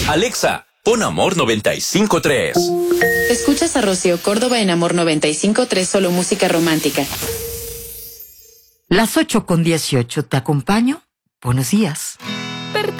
Alexa, pon Amor 95.3. Escuchas a Rocío Córdoba en Amor 95.3, solo música romántica. Las 8:18, ¿te acompaño? Buenos días.